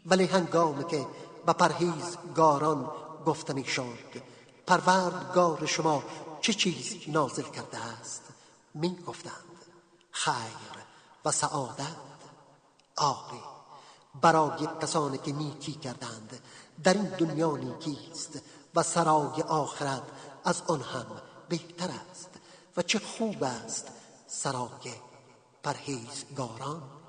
ولی هنگامی که به پرهیزگاران گفتنی شد پروردگار شما چه چیز نازل کرده است، می گفتند خیر و سعادت، آری برای کسانی که نیکی کردند در این دنیا نیکیست و سرای آخرت از آن هم بهتر است و چه خوب است سرای پرهیزگاران.